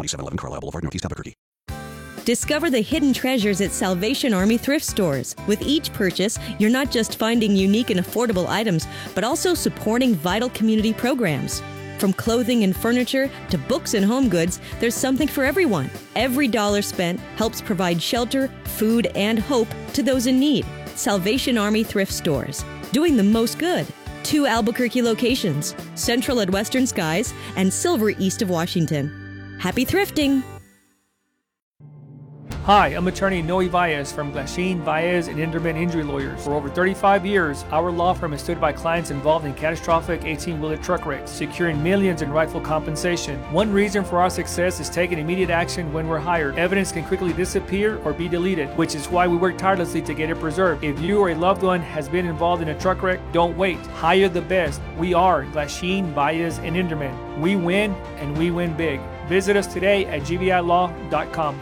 2711 Carlisle Boulevard, Northeast Albuquerque. Discover the hidden treasures at Salvation Army thrift stores. With each purchase, you're not just finding unique and affordable items, but also supporting vital community programs. From clothing and furniture to books and home goods, there's something for everyone. Every dollar spent helps provide shelter, food, and hope to those in need. Salvation Army thrift stores, doing the most good. 2 Albuquerque locations, Central at Western Skies and Silver east of Washington. Happy thrifting! Hi, I'm attorney Noe Baez from Glasheen, Baez, and Inderman Injury Lawyers. For over 35 years, our law firm has stood by clients involved in catastrophic 18-wheeler truck wrecks, securing millions in rightful compensation. One reason for our success is taking immediate action when we're hired. Evidence can quickly disappear or be deleted, which is why we work tirelessly to get it preserved. If you or a loved one has been involved in a truck wreck, don't wait. Hire the best. We are Glasheen, Baez, and Inderman. We win, and we win big. Visit us today at gvilaw.com.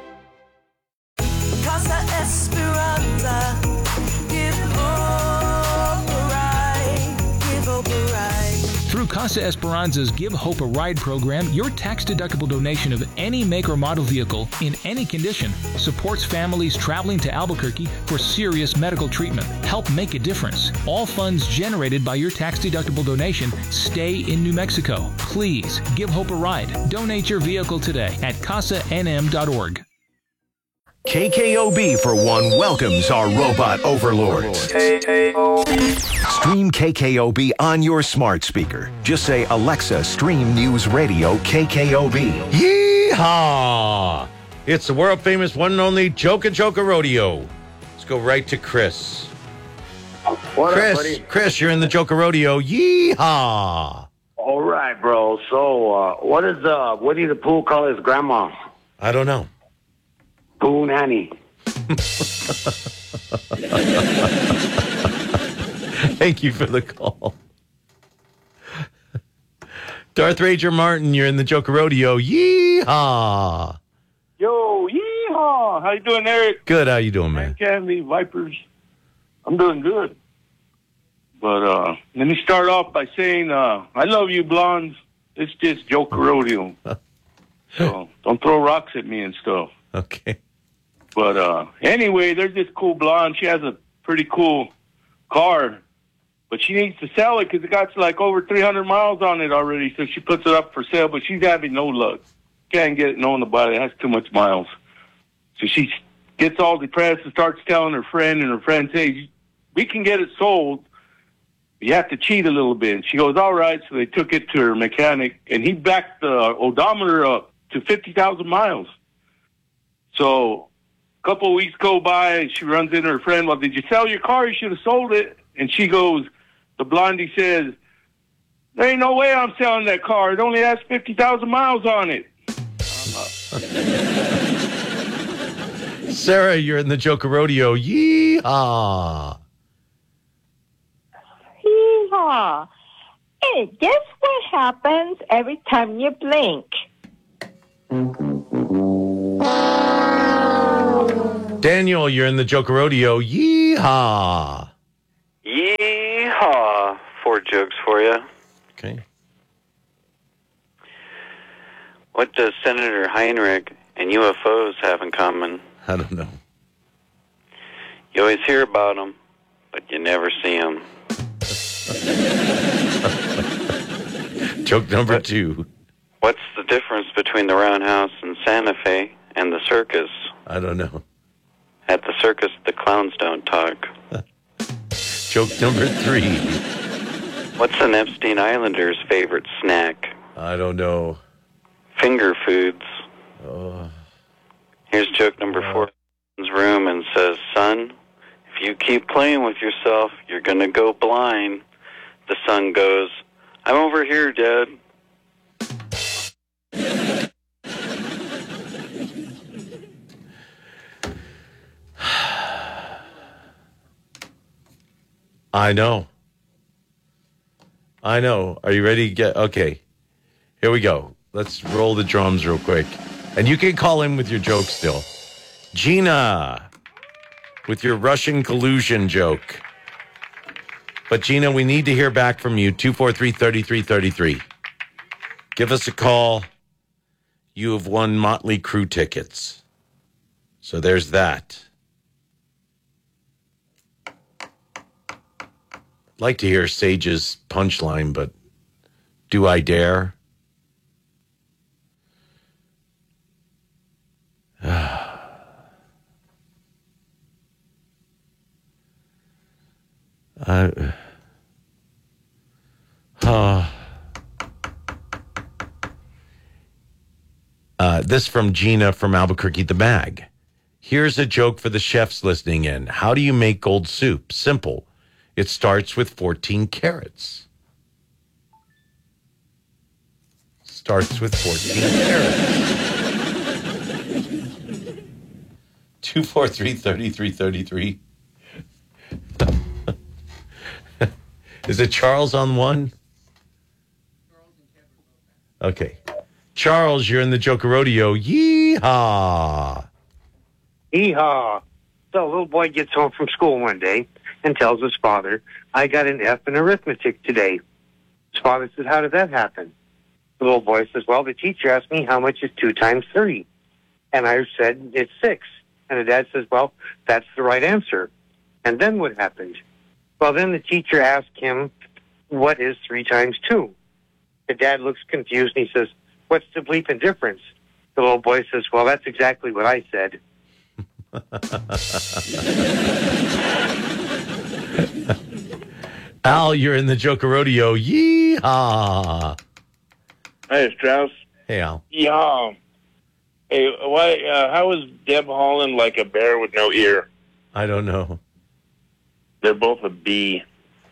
Casa Esperanza, give hope a ride, give hope a ride. Through Casa Esperanza's Give Hope a Ride program, your tax-deductible donation of any make or model vehicle in any condition supports families traveling to Albuquerque for serious medical treatment. Help make a difference. All funds generated by your tax-deductible donation stay in New Mexico. Please give Hope a ride. Donate your vehicle today at casanm.org. KKOB for one welcomes our robot overlords. Stream KKOB on your smart speaker. Just say, Alexa, stream News Radio KKOB. Yeehaw! It's the world-famous one and only Joka Joka Rodeo. Let's go right to Chris. What Chris, up, buddy? Chris, you're in the Joka Rodeo. Yeehaw! All right, bro. So, what does Winnie the Pooh call his grandma? I don't know. Pooh Nanny. Thank you for the call. Darth Ranger Martin, you're in the Joka Rodeo. Yeehaw! Yo, yeehaw! How you doing, Eric? Good, how you doing, man? Candy, Vipers. I'm doing good. But let me start off by saying I love you, blondes. It's just Joka Rodeo. So don't throw rocks at me and stuff. Okay. But anyway, there's this cool blonde. She has a pretty cool car, but she needs to sell it because it got like over 300 miles on it already. So she puts it up for sale, but she's having no luck. Can't get no one to buy it. It has too much miles. So she gets all depressed and starts telling her friend, and her friend says, we can get it sold. You have to cheat a little bit. And she goes, all right. So they took it to her mechanic, and he backed the odometer up to 50,000 miles. So a couple of weeks go by, and she runs into her friend. Well, did you sell your car? You should have sold it. And she goes, the blondie says, there ain't no way I'm selling that car. It only has 50,000 miles on it. Sarah, you're in the Joka Rodeo. Yeehaw! Yeehaw! Hey, guess what happens every time you blink? Daniel, you're in the Joka Rodeo. Yeehaw! Yeehaw! 4 jokes for you. Okay. What does Senator Heinrich and UFOs have in common? I don't know. You always hear about them, but you never see them. Joke number 2. What's the difference between the Roundhouse in Santa Fe and the circus? I don't know. At the circus, the clowns don't talk. Joke number 3. What's an Epstein Islander's favorite snack? I don't know. Finger foods. Oh. Here's joke number 4. In his room and says, son, if you keep playing with yourself, you're going to go blind. The son goes, I'm over here, Dad. I know. Are you ready to get... Okay. Here we go. Let's roll the drums real quick. And you can call in with your joke still. Gina, with your Russian collusion joke. But Gina, we need to hear back from you. 243-3333. Give us a call. you have won Motley Crue tickets. So there's that. I'd like to hear Sage's punchline, but do I dare? This from Gina from Albuquerque, the Mag. Here's a joke for the chefs listening in. How do you make gold soup? Simple. It starts with 14 carrots. Starts with 14 carrots. 243-3333. Is it Charles on one? Okay. Charles, you're in the Joker Rodeo. Yee-haw. Yee-haw. So a little boy gets home from school one day and tells his father, I got an F in arithmetic today. His father says, how did that happen? The little boy says, well, the teacher asked me how much is 2 times 3. And I said, it's 6. And the dad says, well, that's the right answer. And then what happened? Well, then the teacher asked him, what is 3 times 2? The dad looks confused and he says, what's the bleeping difference? The little boy says, well, that's exactly what I said. Al, you're in the Joker Rodeo. Yee-haw. Hey, Strauss. Hey, Al. Yeah. Hey, why? How is Deb Holland like a bear with no ear? I don't know. They're both a bee.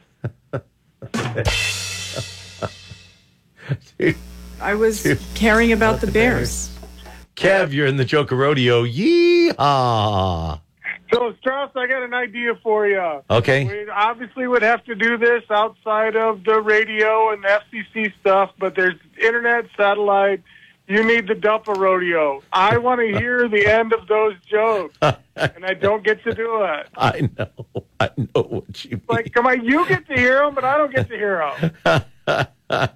I was caring about the Bears. Kev, you're in the Joker Rodeo. Yee-haw. So, Strauss, I got an idea for you. Okay. We obviously would have to do this outside of the radio and the FCC stuff, but there's internet, satellite. You need the Dumper Rodeo. I want to hear the end of those jokes, and I don't get to do it. I know what you mean. Like, come on, you get to hear them, but I don't get to hear them.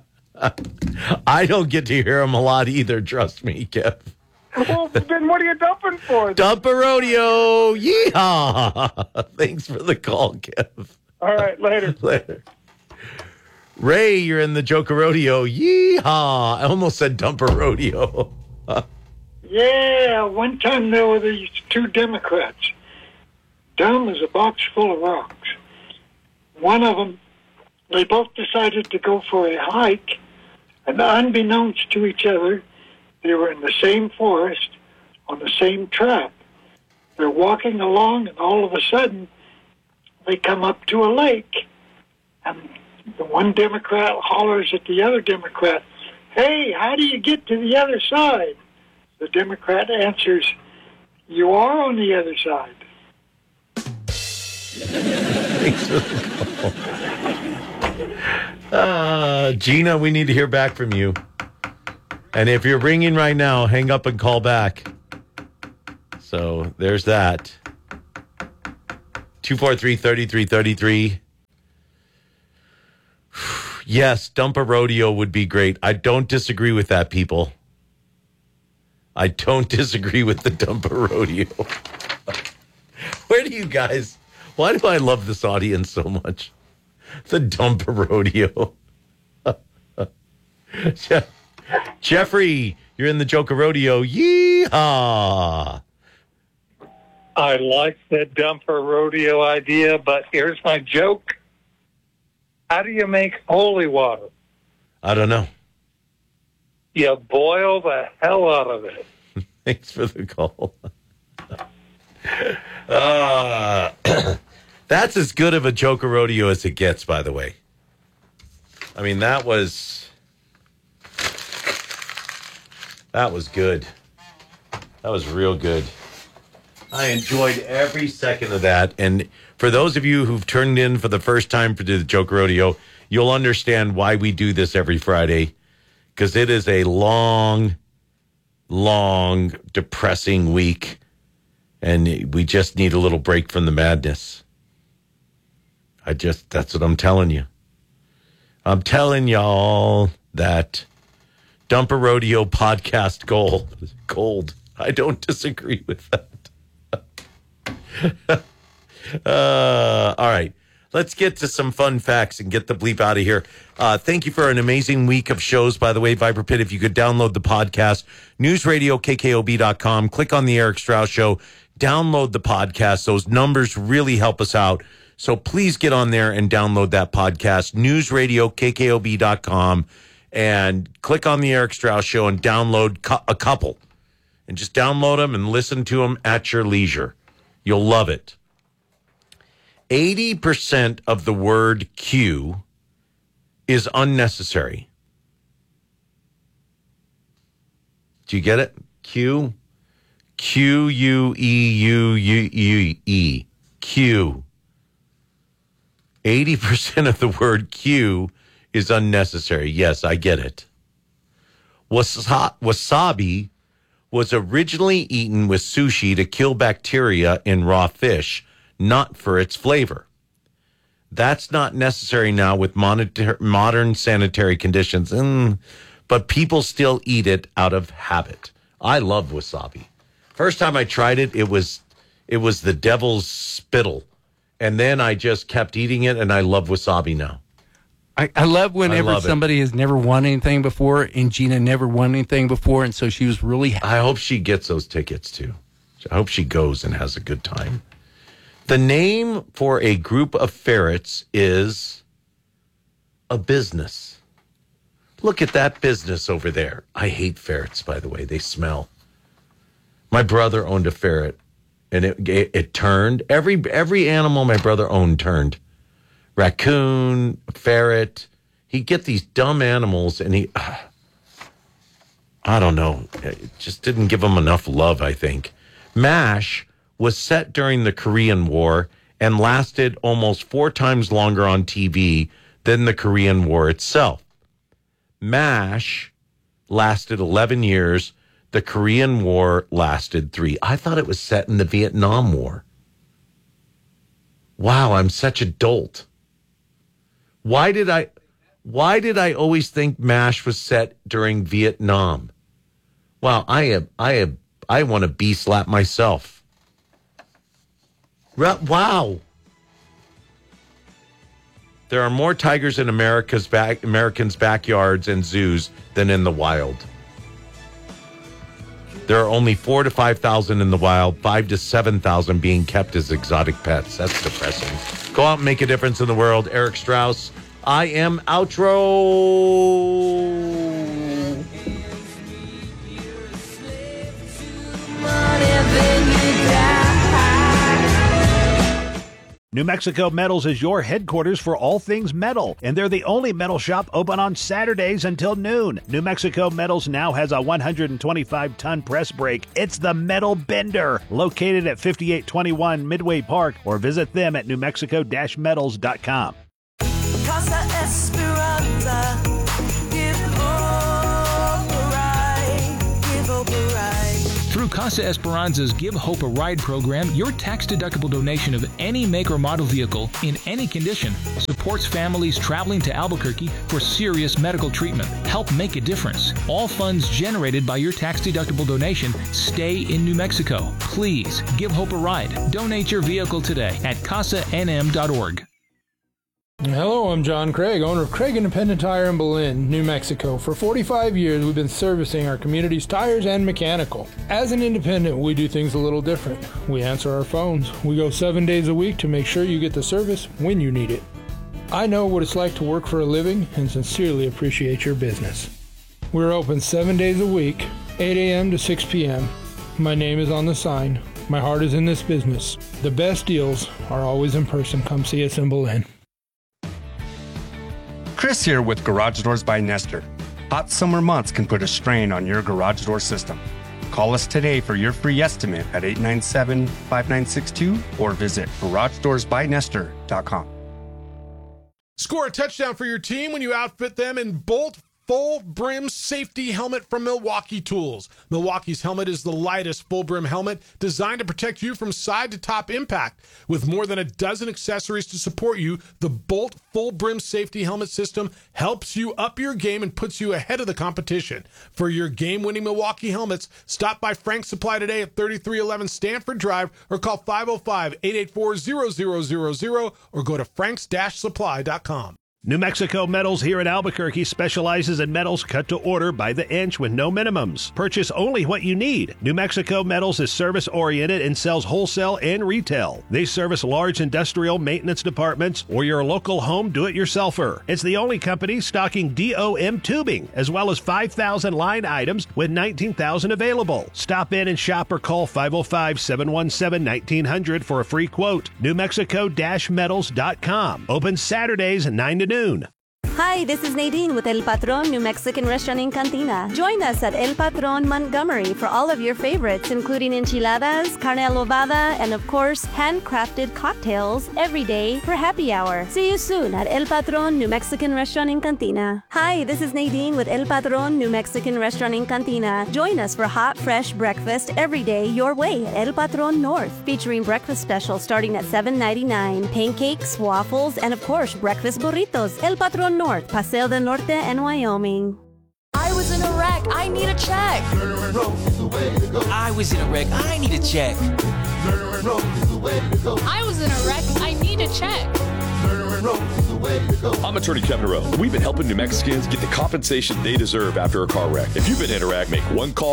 I don't get to hear them a lot either, trust me, Kev. Well, then what are you dumping for? Dumper Rodeo. Yeehaw. Thanks for the call, Kev. All right, later. Later. Ray, you're in the Joker Rodeo. Yeehaw. I almost said Dumper Rodeo. Yeah, one time there were these 2 Democrats. Dumb as a box full of rocks. One of them, they both decided to go for a hike, and unbeknownst to each other, they were in the same forest on the same track. They're walking along, and all of a sudden, they come up to a lake. And the one Democrat hollers at the other Democrat, hey, how do you get to the other side? The Democrat answers, you are on the other side. Thanks for the call. Gina, we need to hear back from you. And if you're ringing right now, hang up and call back. So there's that. 243-3333. Yes, Dumper Rodeo would be great. I don't disagree with that, people. I don't disagree with the Dumper Rodeo. Where do you guys... Why do I love this audience so much? The Dumper Rodeo. Jeffrey, you're in the Joker Rodeo. Yeehaw! I like that Dumper Rodeo idea, but here's my joke. How do you make holy water? I don't know. You boil the hell out of it. Thanks for the call. That's as good of a Joker Rodeo as it gets, by the way. I mean, that was good. That was real good. I enjoyed every second of that. And for those of you who've turned in for the first time for the Joker Rodeo, you'll understand why we do this every Friday. Because it is a long, depressing week. And we just need a little break from the madness. That's what I'm telling you. I'm telling y'all that Dump a Rodeo podcast gold. I don't disagree with that. All right. Let's get to some fun facts and get the bleep out of here. Thank you for an amazing week of shows, by the way, Viper Pit. If you could download the podcast, newsradiokkob.com, click on the Eric Strauss Show, download the podcast. Those numbers really help us out. So please get on there and download that podcast, newsradiokkob.com, and click on the Eric Strauss Show and download a couple. And just download them and listen to them at your leisure. You'll love it. 80% of the word Q is unnecessary. Do you get it? Q. Q-U-E-U-U-E. Q. 80% of the word Q is unnecessary. Yes, I get it. Wasabi was originally eaten with sushi to kill bacteria in raw fish, not for its flavor. That's not necessary now with modern sanitary conditions, but people still eat it out of habit. I love wasabi. First time I tried it, it was the devil's spittle. And then I just kept eating it, and I love wasabi now. I love whenever somebody has never won anything before, and Gina never won anything before, and so she was really happy. I hope she gets those tickets, too. I hope she goes and has a good time. The name for a group of ferrets is a business. Look at that business over there. I hate ferrets, by the way. They smell. My brother owned a ferret, and it turned. Every animal my brother owned turned. Raccoon, ferret. He'd get these dumb animals, and I don't know. It just didn't give them enough love, I think. MASH was set during the Korean War and lasted almost 4 times longer on TV than the Korean War itself. MASH lasted 11 years. The Korean War lasted 3. I thought it was set in the Vietnam War. Wow, I'm such a dolt. Why did I always think MASH was set during Vietnam? Wow, I want to bee slap myself. Wow. There are more tigers in Americans' backyards and zoos than in the wild. There are only 4,000 to 5,000 in the wild, 5,000 to 7,000 being kept as exotic pets. That's depressing. Go out and make a difference in the world. Eric Strauss, I am outro. New Mexico Metals is your headquarters for all things metal, and they're the only metal shop open on Saturdays until noon. New Mexico Metals now has a 125-ton press brake. It's the Metal Bender, located at 5821 Midway Park, or visit them at newmexico-metals.com. Casa Esperanza, give hope a ride, give hope a ride. Through Casa Esperanza's Give Hope a Ride program, your tax-deductible donation of any make or model vehicle in any condition supports families traveling to Albuquerque for serious medical treatment. Help make a difference. All funds generated by your tax-deductible donation stay in New Mexico. Please give Hope a ride. Donate your vehicle today at casanm.org. Hello, I'm John Craig, owner of Craig Independent Tire in Belen, New Mexico. For 45 years, we've been servicing our community's tires and mechanical. As an independent, we do things a little different. We answer our phones. We go 7 days a week to make sure you get the service when you need it. I know what it's like to work for a living and sincerely appreciate your business. We're open 7 days a week, 8 a.m. to 6 p.m. My name is on the sign. My heart is in this business. The best deals are always in person. Come see us in Belen. Chris here with Garage Doors by Nestor. Hot summer months can put a strain on your garage door system. Call us today for your free estimate at 897-5962 or visit GarageDoorsByNestor.com. Score a touchdown for your team when you outfit them in Bolt full brim safety helmet from Milwaukee Tools. Milwaukee's helmet is the lightest full brim helmet designed to protect you from side to top impact. With more than a dozen accessories to support you, the Bolt full brim safety helmet system helps you up your game and puts you ahead of the competition. For your game-winning Milwaukee helmets, stop by Frank's Supply today at 3311 Stanford Drive or call 505-884-0000 or go to franks-supply.com. New Mexico Metals here in Albuquerque specializes in metals cut to order by the inch with no minimums. Purchase only what you need. New Mexico Metals is service-oriented and sells wholesale and retail. They service large industrial maintenance departments or your local home do-it-yourselfer. It's the only company stocking DOM tubing, as well as 5,000 line items with 19,000 available. Stop in and shop or call 505-717-1900 for a free quote. NewMexico-metals.com. Open Saturdays 9 to noon. Hi, this is Nadine with El Patron New Mexican Restaurant in Cantina. Join us at El Patron Montgomery for all of your favorites, including enchiladas, carne adobada, and of course, handcrafted cocktails every day for happy hour. See you soon at El Patron New Mexican Restaurant in Cantina. Hi, this is Nadine with El Patron New Mexican Restaurant in Cantina. Join us for hot, fresh breakfast every day your way at El Patron North, featuring breakfast specials starting at $7.99, pancakes, waffles, and of course, breakfast burritos. El Patron North, Paseo del Norte, and Wyoming. I was in a wreck. I need a check. I was in a wreck. I need a check. I was in a wreck. I need a check. I'm Attorney Kevin Rowe. We've been helping New Mexicans get the compensation they deserve after a car wreck. If you've been in a wreck, make one call